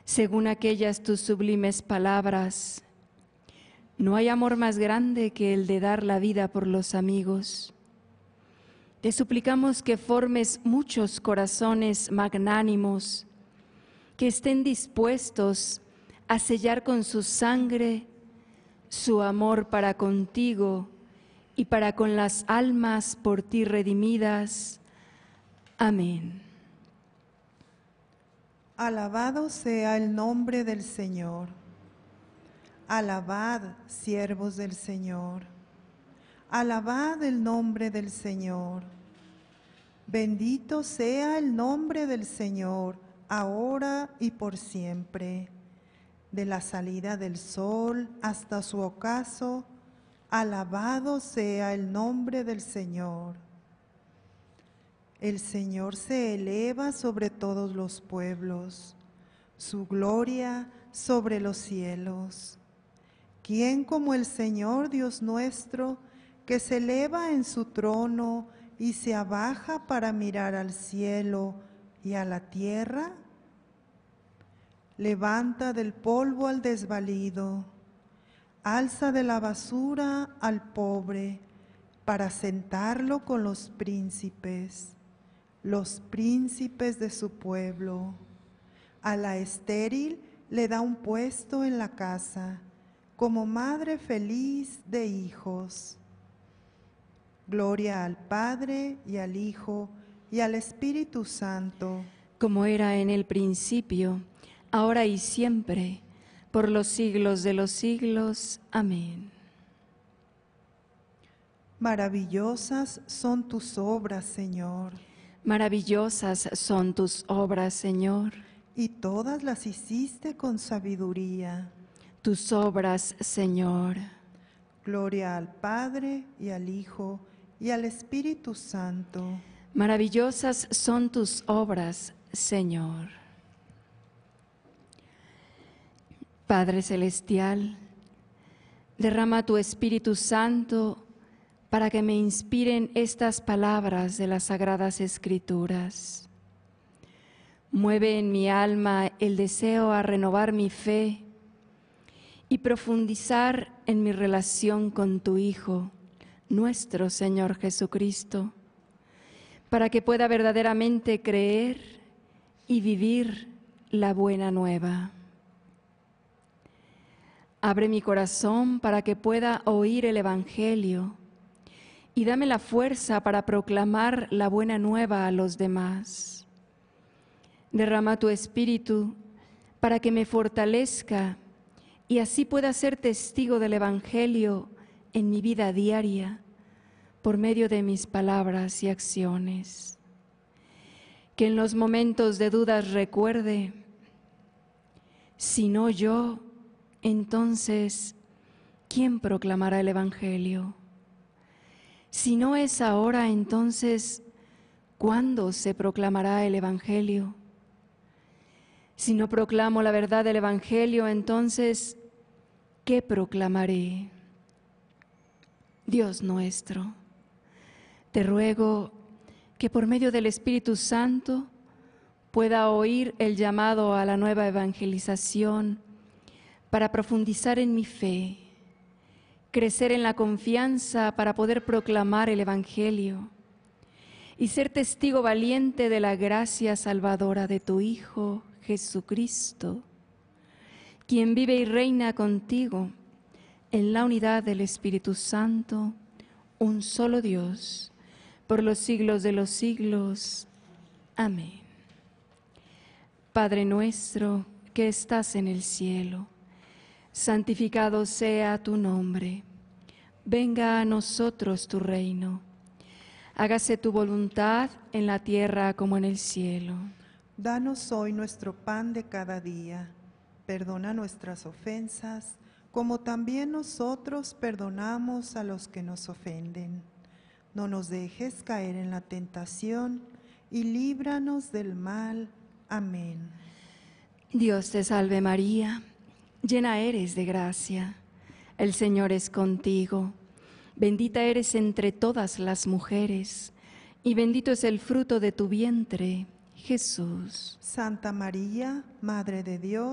Según aquellas tus sublimes palabras, no hay amor más grande que el de dar la vida por los amigos. Te suplicamos que formes muchos corazones magnánimos, que estén dispuestos a sellar con su sangre su amor para contigo y para con las almas por ti redimidas. Amén. Alabado sea el nombre del Señor. Alabad, siervos del Señor. Alabad el nombre del Señor. Bendito sea el nombre del Señor, ahora y por siempre. De la salida del sol hasta su ocaso, alabado sea el nombre del Señor. El Señor se eleva sobre todos los pueblos, su gloria sobre los cielos. ¿Quién como el Señor Dios nuestro, que se eleva en su trono y se abaja para mirar al cielo y a la tierra? Levanta del polvo al desvalido, alza de la basura al pobre, para sentarlo con los príncipes de su pueblo. A la estéril le da un puesto en la casa, como madre feliz de hijos. Gloria al Padre y al Hijo y al Espíritu Santo. Como era en el principio, ahora y siempre, por los siglos de los siglos. Amén. Maravillosas son tus obras, Señor. Maravillosas son tus obras, Señor. Y todas las hiciste con sabiduría. Tus obras, Señor. Gloria al Padre y al Hijo y al Espíritu Santo. Maravillosas son tus obras, Señor. Padre Celestial, derrama tu Espíritu Santo para que me inspiren estas palabras de las Sagradas Escrituras. Mueve en mi alma el deseo a renovar mi fe y profundizar en mi relación con tu Hijo, nuestro Señor Jesucristo, para que pueda verdaderamente creer y vivir la buena nueva. Abre mi corazón para que pueda oír el Evangelio y dame la fuerza para proclamar la buena nueva a los demás. Derrama tu Espíritu para que me fortalezca y así pueda ser testigo del Evangelio en mi vida diaria por medio de mis palabras y acciones. Que en los momentos de dudas recuerde, si no yo, entonces, ¿quién proclamará el Evangelio? Si no es ahora, entonces, ¿cuándo se proclamará el Evangelio? Si no proclamo la verdad del Evangelio, entonces, ¿qué proclamaré? Dios nuestro, te ruego que por medio del Espíritu Santo pueda oír el llamado a la nueva evangelización para profundizar en mi fe, crecer en la confianza para poder proclamar el Evangelio y ser testigo valiente de la gracia salvadora de tu Hijo Jesucristo, quien vive y reina contigo en la unidad del Espíritu Santo, un solo Dios, por los siglos de los siglos. Amén. Padre nuestro que estás en el cielo, santificado sea tu nombre. Venga a nosotros tu reino. Hágase tu voluntad en la tierra como en el cielo. Danos hoy nuestro pan de cada día. Perdona nuestras ofensas, como también nosotros perdonamos a los que nos ofenden. No nos dejes caer en la tentación y líbranos del mal. Amén. Dios te salve María, llena eres de gracia. El Señor es contigo. Bendita eres entre todas las mujeres, y bendito es el fruto de tu vientre, Jesús. Santa María, Madre de Dios,